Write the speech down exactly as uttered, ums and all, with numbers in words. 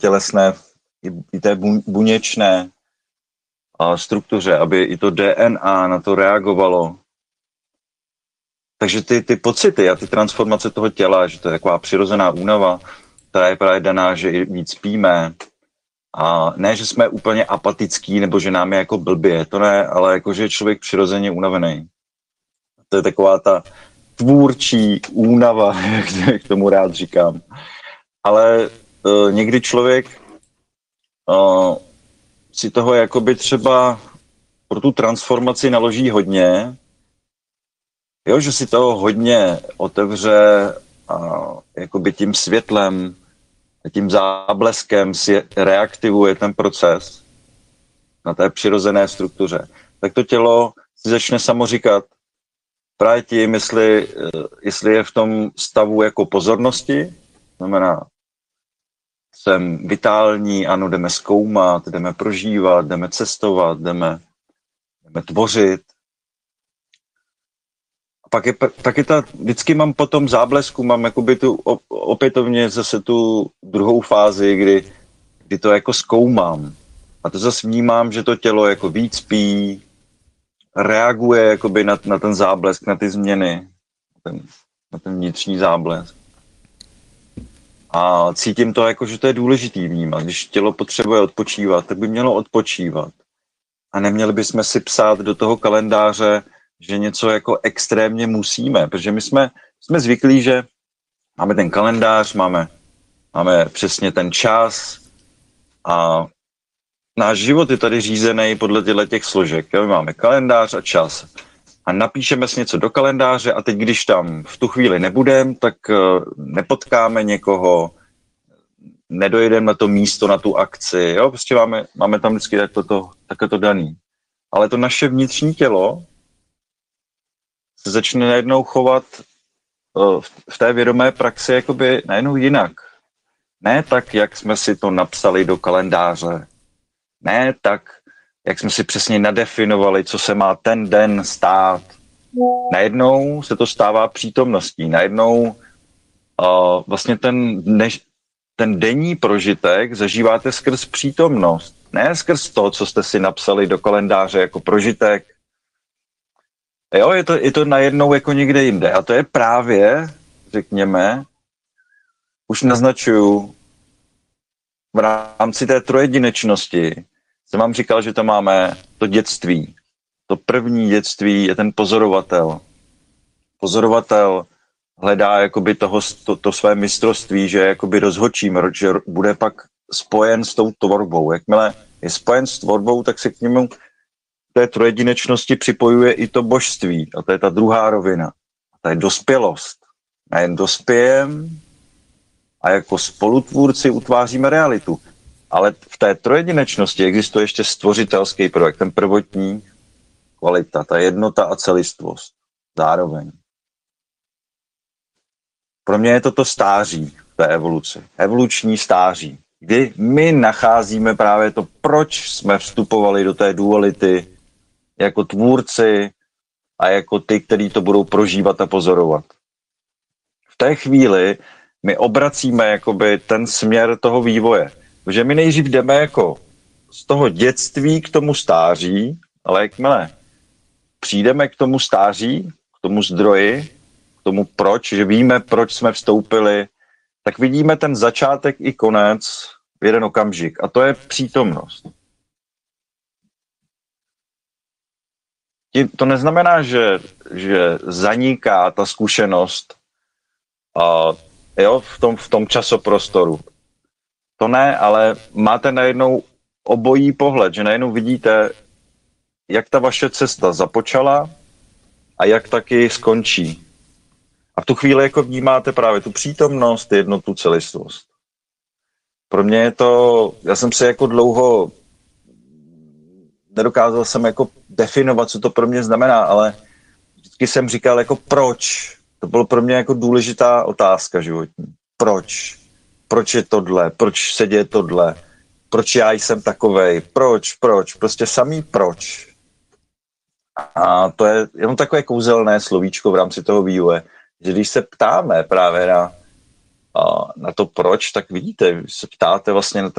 tělesné, i té buněčné struktuře, aby i to D N A na to reagovalo. Takže ty, ty pocity a ty transformace toho těla, že to je taková přirozená únava, která je právě daná, že i víc spíme. A ne, že jsme úplně apatický, nebo že nám je jako blbě, to ne, ale jako, že je člověk přirozeně unavený. To je taková ta tvůrčí únava, jak k tomu rád říkám. Ale uh, někdy člověk uh, si toho jakoby třeba pro tu transformaci naloží hodně, jo, že si toho hodně otevře a jakoby tím světlem, tím zábleskem si reaktivuje ten proces na té přirozené struktuře. Tak to tělo si začne samo říkat právě tím, jestli, jestli je v tom stavu jako pozornosti, znamená, jsem vitální, ano, jdeme zkoumat, jdeme prožívat, jdeme cestovat, jdeme, jdeme tvořit. A pak je, pak je ta, vždycky mám po tom záblesku, mám jakoby tu opětovně zase tu druhou fázi, kdy, kdy to jako zkoumám. A to zase vnímám, že to tělo jako víc spí, reaguje jakoby na, na ten záblesk, na ty změny, ten, na ten vnitřní záblesk. A cítím to jako, že to je důležitý vnímat. Když tělo potřebuje odpočívat, tak by mělo odpočívat. A neměli bychom si psát do toho kalendáře, že něco jako extrémně musíme, protože my jsme, jsme zvyklí, že máme ten kalendář, máme, máme přesně ten čas a náš život je tady řízený podle těch složek. Jo? My máme kalendář a čas. A napíšeme si něco do kalendáře a teď, když tam v tu chvíli nebudeme, tak uh, nepotkáme někoho, nedojedeme na to místo, na tu akci. Jo? Prostě máme, máme tam vždycky takhle to, takhle to daný. Ale to naše vnitřní tělo se začne najednou chovat uh, v, v té vědomé praxi jakoby najednou jinak. Ne tak, jak jsme si to napsali do kalendáře. Ne tak, jak jsme si přesně nadefinovali, co se má ten den stát. Najednou se to stává přítomností. Najednou uh, vlastně ten, dneš, ten denní prožitek zažíváte skrz přítomnost. Ne skrz to, co jste si napsali do kalendáře jako prožitek. Jo, je to, je to najednou jako někde jinde. A to je právě, řekněme, už naznačuju v rámci té trojedinečnosti, jsem vám říkal, že to máme to dětství. To první dětství je ten pozorovatel. Pozorovatel hledá jakoby toho, to, to své mistrovství, že je jakoby rozhodčím, že bude pak spojen s tou tvorbou. Jakmile je spojen s tvorbou, tak se k němu té trojedinečnosti připojuje i to božství. A to je ta druhá rovina. A to je dospělost. A jen dospějem a jako spolutvůrci utváříme realitu. Ale v té trojedinečnosti existuje ještě stvořitelský projekt, ten prvotní kvalita, ta jednota a celistvost. Zároveň. Pro mě je to to stáří v té evoluci. Evoluční stáří. Kdy my nacházíme právě to, proč jsme vstupovali do té duality jako tvůrci a jako ty, kteří to budou prožívat a pozorovat. V té chvíli my obracíme jakoby ten směr toho vývoje. Protože my nejdřív jdeme jako z toho dětství k tomu stáří, ale jakmile přijdeme k tomu stáří, k tomu zdroji, k tomu proč, že víme, proč jsme vstoupili, tak vidíme ten začátek i konec v jeden okamžik. A to je přítomnost. To neznamená, že, že zaniká ta zkušenost a, jo, v tom, v tom časoprostoru. To ne, ale máte najednou obojí pohled, že najednou vidíte, jak ta vaše cesta započala a jak taky skončí. A v tu chvíli jako vnímáte právě tu přítomnost, jednotu, celistvost. Pro mě je to, já jsem se jako dlouho nedokázal jsem jako definovat, co to pro mě znamená, ale vždycky jsem říkal jako proč. To bylo pro mě jako důležitá otázka životní. Proč? Proč je tohle? Proč se děje tohle? Proč já jsem takovej? Proč? Proč? Prostě samý proč. A to je jenom takové kouzelné slovíčko v rámci toho vývoje, že když se ptáme právě na, na to proč, tak vidíte, se ptáte vlastně na ten